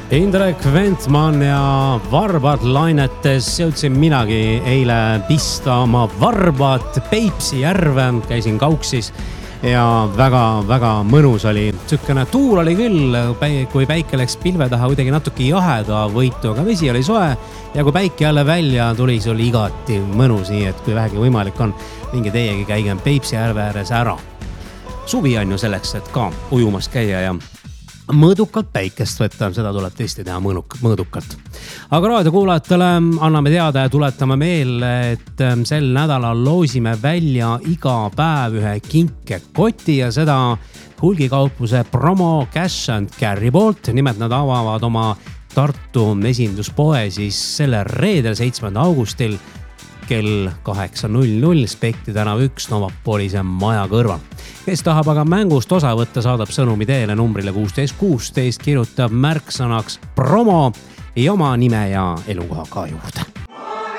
Indrek Ventman ja varbad lainetes jõudsin minagi eile pista oma varbad Peipsi järve, käisin Kauksis ja väga mõnus oli. Tsükene tuul oli küll, kui päike läks pilve taha kuidagi natuke jaheda võitu, aga vesi oli soe ja kui päike jälle välja tuli, see oli igati mõnus, nii et kui vähegi võimalik on, minge teiegi käigem Peipsi järve ääres ära. Suvi on ju selleks, et ka ujumas käia ja mõõdukalt päikest võtta, seda tuleb tõesti teha mõõdukalt. Aga raadiokuulajatele anname teada ja tuletame meelde, et sel nädalal loosime välja iga päev ühe kinkekoti ja seda hulgikaupluse Promo Cash and Carry poolt. Nimelt nad avavad oma Tartu esinduspoe siis selle reedel 7. augustil kell 8.00 Spekti tänav 1 Novapolise maja kõrval. Kes tahab aga mängust osa võtta, saadab sõnumi teele numbrile 1616, kirjutab märksõnaks promo ja oma nime ja elukoha ka juurde.